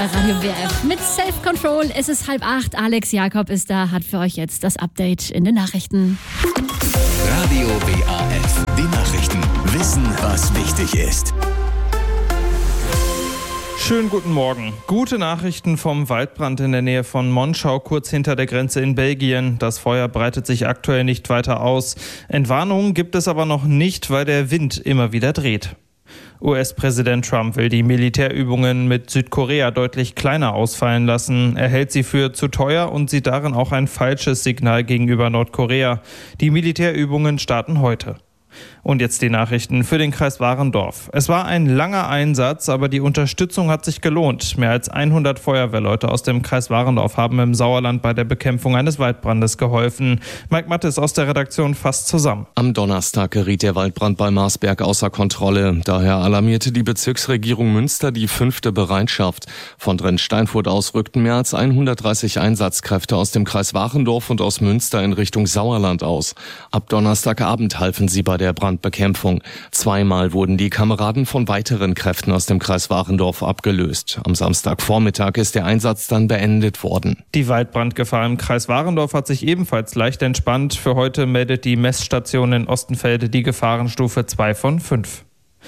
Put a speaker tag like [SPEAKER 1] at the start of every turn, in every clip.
[SPEAKER 1] Radio WRF mit Self-Control. Es ist 7:30. Alex Jakob ist da, hat für euch jetzt das Update in den Nachrichten.
[SPEAKER 2] Radio WRF, die Nachrichten. Wissen, was wichtig ist.
[SPEAKER 3] Schönen guten Morgen. Gute Nachrichten vom Waldbrand in der Nähe von Monschau, kurz hinter der Grenze in Belgien. Das Feuer breitet sich aktuell nicht weiter aus. Entwarnungen gibt es aber noch nicht, weil der Wind immer wieder dreht. US-Präsident Trump will die Militärübungen mit Südkorea deutlich kleiner ausfallen lassen. Er hält sie für zu teuer und sieht darin auch ein falsches Signal gegenüber Nordkorea. Die Militärübungen starten heute. Und jetzt die Nachrichten für den Kreis Warendorf. Es war ein langer Einsatz, aber die Unterstützung hat sich gelohnt. Mehr als 100 Feuerwehrleute aus dem Kreis Warendorf haben im Sauerland bei der Bekämpfung eines Waldbrandes geholfen. Mike Mattes aus der Redaktion fasst zusammen.
[SPEAKER 4] Am Donnerstag geriet der Waldbrand bei Marsberg außer Kontrolle. Daher alarmierte die Bezirksregierung Münster die 5. Bereitschaft. Von Drensteinfurt aus rückten mehr als 130 Einsatzkräfte aus dem Kreis Warendorf und aus Münster in Richtung Sauerland aus. Ab Donnerstagabend halfen sie bei der Brandbekämpfung. Zweimal wurden die Kameraden von weiteren Kräften aus dem Kreis Warendorf abgelöst. Am Samstagvormittag ist der Einsatz dann beendet worden.
[SPEAKER 3] Die Waldbrandgefahr im Kreis Warendorf hat sich ebenfalls leicht entspannt. Für heute meldet die Messstation in Ostenfelde die Gefahrenstufe 2 von 5.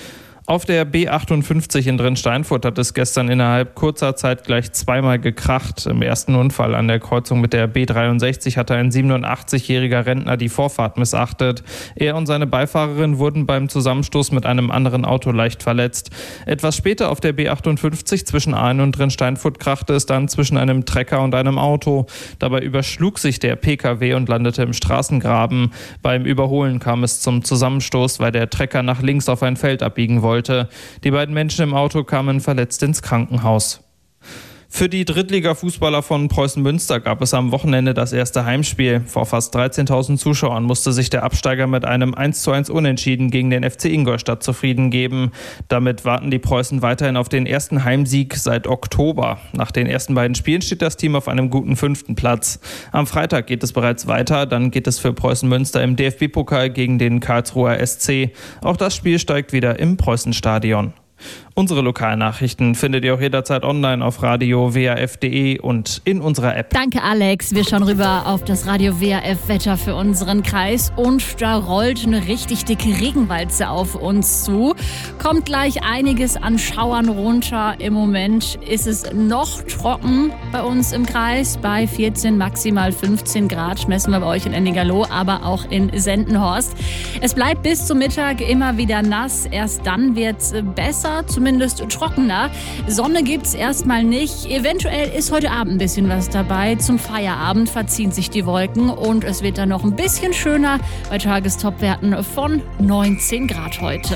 [SPEAKER 3] Auf der B58 in Drensteinfurt hat es gestern innerhalb kurzer Zeit gleich zweimal gekracht. Im ersten Unfall an der Kreuzung mit der B63 hatte ein 87-jähriger Rentner die Vorfahrt missachtet. Er und seine Beifahrerin wurden beim Zusammenstoß mit einem anderen Auto leicht verletzt. Etwas später auf der B58 zwischen Aalen und Drensteinfurt krachte es dann zwischen einem Trecker und einem Auto. Dabei überschlug sich der PKW und landete im Straßengraben. Beim Überholen kam es zum Zusammenstoß, weil der Trecker nach links auf ein Feld abbiegen wollte. Die beiden Menschen im Auto kamen verletzt ins Krankenhaus. Für die Drittliga-Fußballer von Preußen Münster gab es am Wochenende das erste Heimspiel. Vor fast 13.000 Zuschauern musste sich der Absteiger mit einem 1:1 Unentschieden gegen den FC Ingolstadt zufrieden geben. Damit warten die Preußen weiterhin auf den ersten Heimsieg seit Oktober. Nach den ersten beiden Spielen steht das Team auf einem guten 5. Platz. Am Freitag geht es bereits weiter. Dann geht es für Preußen Münster im DFB-Pokal gegen den Karlsruher SC. Auch das Spiel steigt wieder im Preußenstadion. Unsere Lokalnachrichten findet ihr auch jederzeit online auf radio-wrf.de und in unserer App.
[SPEAKER 1] Danke, Alex. Wir schauen rüber auf das Radio WRF-Wetter für unseren Kreis. Und da rollt eine richtig dicke Regenwalze auf uns zu. Kommt gleich einiges an Schauern runter. Im Moment ist es noch trocken bei uns im Kreis. Bei 14, maximal 15 Grad messen wir bei euch in Ennigerloh, aber auch in Sendenhorst. Es bleibt bis zum Mittag immer wieder nass. Erst dann wird es besser, zumindest trockener. Sonne gibt's erstmal nicht. Eventuell ist heute Abend ein bisschen was dabei. Zum Feierabend verziehen sich die Wolken und es wird dann noch ein bisschen schöner bei Tagestopwerten von 19 Grad heute.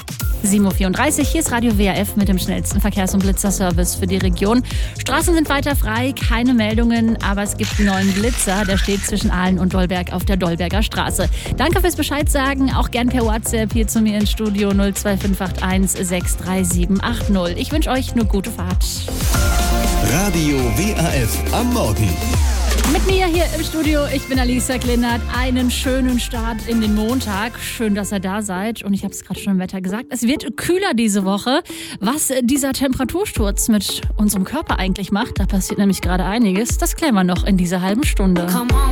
[SPEAKER 1] 7:34 Uhr, hier ist Radio WRF mit dem schnellsten Verkehrs- und Blitzerservice für die Region. Straßen sind weiter frei, keine Meldungen, aber es gibt einen neuen Blitzer, der steht zwischen Aalen und Dolberg auf der Dolberger Straße. Danke fürs Bescheid sagen, auch gern per WhatsApp hier zu mir ins Studio 02581 63780. Ich wünsche euch eine gute Fahrt.
[SPEAKER 2] Radio WRF am Morgen.
[SPEAKER 1] Mit mir hier im Studio, ich bin Alisa Kleinert. Einen schönen Start in den Montag. Schön, dass ihr da seid. Und ich habe es gerade schon im Wetter gesagt, es wird kühler diese Woche. Was dieser Temperatursturz mit unserem Körper eigentlich macht, da passiert nämlich gerade einiges. Das klären wir noch in dieser halben Stunde.